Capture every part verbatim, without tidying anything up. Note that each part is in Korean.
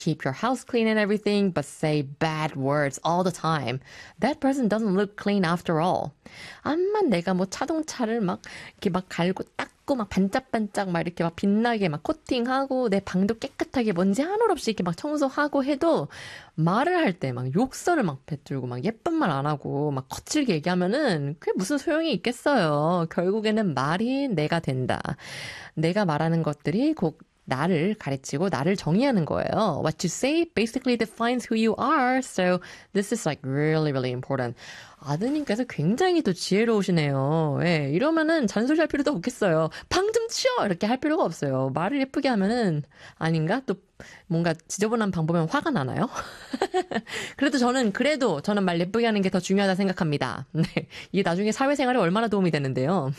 keep your house clean and everything, but say bad words all the time. That person doesn't look clean after all. 암만 내가 뭐 자동차를 막 이렇게 막 갈고 닦고 막 반짝반짝 막 이렇게 막 빛나게 막 코팅하고 내 방도 깨끗하게 먼지 하나 없이 이렇게 막 청소하고 해도 말을 할 때 막 욕설을 막 뱉들고 막 예쁜 말 안 하고 막 거칠게 얘기하면은 그게 무슨 소용이 있겠어요. 결국에는 말이 내가 된다. 내가 말하는 것들이 곧 나를 가르치고 나를 정의하는 거예요. What you say basically defines who you are. So this is like really, really important. 아드님께서 굉장히 또 지혜로우시네요. 예, 이러면은 잔소리할 필요도 없겠어요. 방 좀 치워! 이렇게 할 필요가 없어요. 말을 예쁘게 하면은 아닌가? 또 뭔가 지저분한 방 보면 화가 나나요? 그래도 저는 그래도 저는 말 예쁘게 하는 게 더 중요하다 생각합니다. 네, 이게 나중에 사회생활에 얼마나 도움이 되는데요.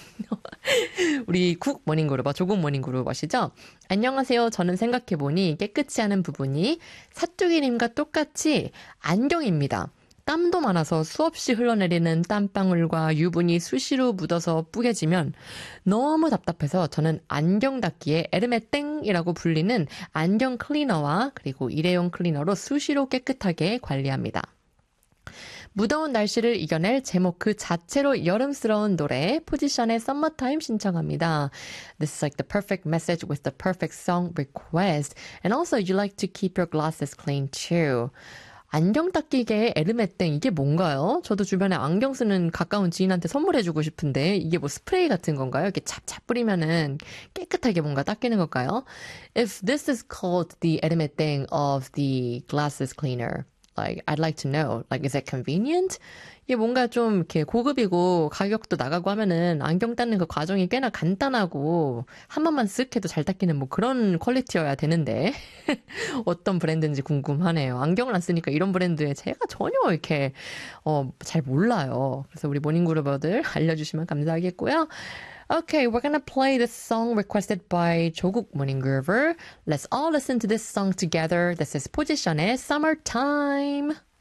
우리 국 모닝그룹, 조국 모닝그룹 아시죠? 안녕하세요. 저는 생각해보니 깨끗이 하는 부분이 사투기님과 똑같이 안경입니다. 땀도 많아서 수없이 흘러내리는 땀방울과 유분이 수시로 묻어서 뿌개지면 너무 답답해서 저는 안경 닦기에 에르메땡이라고 불리는 안경 클리너와 그리고 일회용 클리너로 수시로 깨끗하게 관리합니다. 무더운 날씨를 이겨낼 제목 그 자체로 여름스러운 노래 포지션의 Summertime 신청합니다. This is like the perfect message with the perfect song request. And also you like to keep your glasses clean too. 안경 닦기계의 에르메땡 이게 뭔가요? 저도 주변에 안경 쓰는 가까운 지인한테 선물해주고 싶은데 이게 뭐 스프레이 같은 건가요? 이렇게 찹찹 뿌리면은 깨끗하게 뭔가 닦이는 걸까요? If this is called the 에르메땡 of the glasses cleaner, like I'd like to know. Like is it convenient? 이게 뭔가 좀 이렇게 고급이고 가격도 나가고 하면은 안경 닦는 그 과정이 꽤나 간단하고 한 번만 쓱 해도 잘 닦이는 뭐 그런 퀄리티여야 되는데 어떤 브랜드인지 궁금하네요. 안경을 안 쓰니까 이런 브랜드에 제가 전혀 이렇게 어, 잘 몰라요. 그래서 우리 모닝그루버들 알려주시면 감사하겠고요. Okay, we're gonna play this song requested by 조국 모닝그루버. Let's all listen to this song together. This is 포지션의 Summertime.